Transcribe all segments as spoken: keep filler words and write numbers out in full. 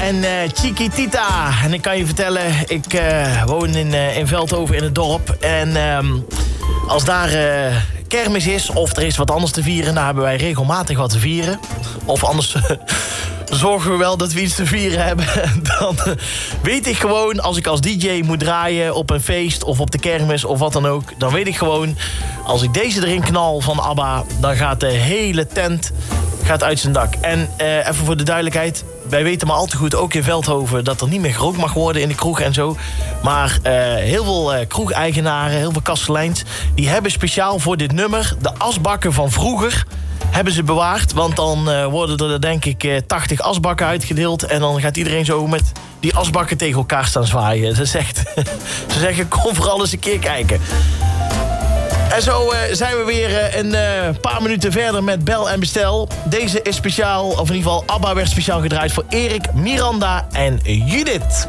en uh, Chiquitita. En ik kan je vertellen, ik uh, woon in, uh, in Veldhoven in het dorp. En uh, als daar uh, kermis is of er is wat anders te vieren... dan hebben wij regelmatig wat te vieren. Of anders uh, zorgen we wel dat we iets te vieren hebben. Dan uh, weet ik gewoon, als ik als D J moet draaien op een feest... of op de kermis of wat dan ook... dan weet ik gewoon, als ik deze erin knal van ABBA... dan gaat de hele tent... gaat uit zijn dak. En uh, even voor de duidelijkheid... wij weten maar al te goed, ook in Veldhoven... dat er niet meer gerookt mag worden in de kroeg en zo. Maar uh, heel veel uh, kroegeigenaren, heel veel kasteleins... die hebben speciaal voor dit nummer... de asbakken van vroeger hebben ze bewaard. Want dan uh, worden er denk ik uh, tachtig asbakken uitgedeeld... en dan gaat iedereen zo met die asbakken tegen elkaar staan zwaaien. Dat is echt... ze zeggen, kom vooral eens een keer kijken. En zo uh, zijn we weer uh, een uh, paar minuten verder met Bel en Bestel. Deze is speciaal, of in ieder geval ABBA werd speciaal gedraaid... voor Erik, Miranda en Judith.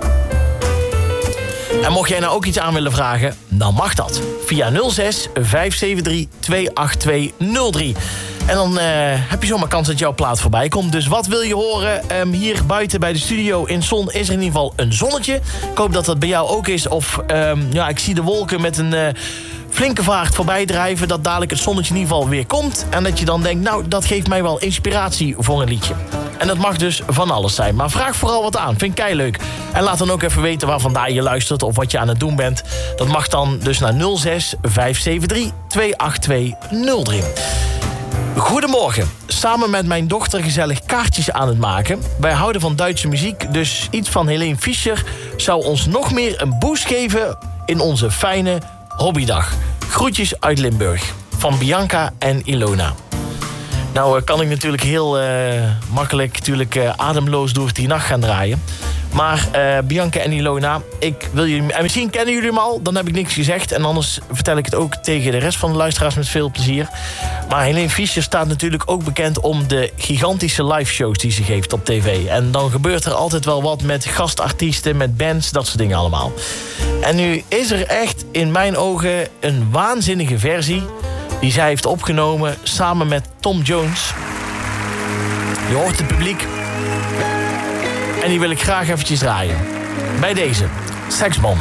En mocht jij nou ook iets aan willen vragen, dan mag dat. Via nul zes vijf zeven drie twee acht twee nul drie. En dan uh, heb je zomaar kans dat jouw plaat voorbij komt. Dus wat wil je horen? Um, hier buiten bij de studio in Zon is er in ieder geval een zonnetje. Ik hoop dat dat bij jou ook is. Of um, ja, ik zie de wolken met een... Uh, flinke vaart voorbij drijven, dat dadelijk het zonnetje in ieder geval weer komt. En dat je dan denkt, nou, dat geeft mij wel inspiratie voor een liedje. En dat mag dus van alles zijn. Maar vraag vooral wat aan, vind ik keileuk. En laat dan ook even weten waar vandaan je luistert of wat je aan het doen bent. Dat mag dan dus naar nul zes vijf zeven drie twee acht twee nul drie. Goedemorgen. Samen met mijn dochter gezellig kaartjes aan het maken. Wij houden van Duitse muziek, dus iets van Helene Fischer... zou ons nog meer een boost geven in onze fijne hobbydag. Groetjes uit Limburg. Van Bianca en Ilona. Nou kan ik natuurlijk heel uh, makkelijk natuurlijk, uh, ademloos door die nacht gaan draaien. Maar uh, Bianca en Ilona, ik wil jullie... En misschien kennen jullie hem al, dan heb ik niks gezegd. En anders vertel ik het ook tegen de rest van de luisteraars met veel plezier. Maar Helene Fischer staat natuurlijk ook bekend om de gigantische liveshows die ze geeft op tv. En dan gebeurt er altijd wel wat met gastartiesten, met bands, dat soort dingen allemaal. En nu is er echt in mijn ogen een waanzinnige versie... die zij heeft opgenomen samen met Tom Jones. Je hoort het publiek. En die wil ik graag eventjes draaien. Bij deze, Seksbom.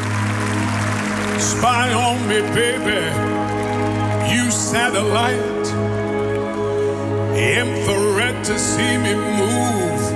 Spy on me, baby. You satellite. Infrared to see me move.